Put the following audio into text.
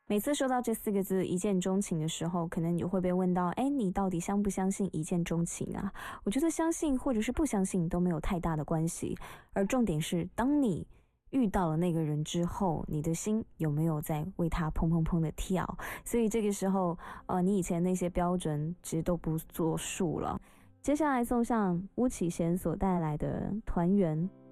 每次说到这四个字一见钟情的时候，可能你会被问到，哎，你到底相不相信一见钟情啊？我觉得相信或者是不相信都没有太大的关系，而重点是当你遇到了那个人之后，你的心有没有在为他砰砰砰的跳？所以这个时候，你以前那些标准其实都不作数了。接下来送上巫启贤所带来的《团圆》。